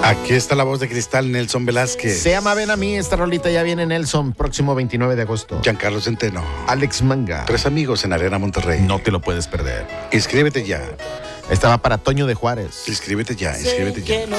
Aquí está la voz de cristal, Nelson Velázquez. Se llama Ven a mí, esta rolita ya viene Nelson, próximo 29 de agosto. Giancarlo Centeno. Alex Manga. 3 amigos en Arena Monterrey. No te lo puedes perder. Inscríbete ya. Esta va para Toño de Juárez. Inscríbete ya, inscríbete ya.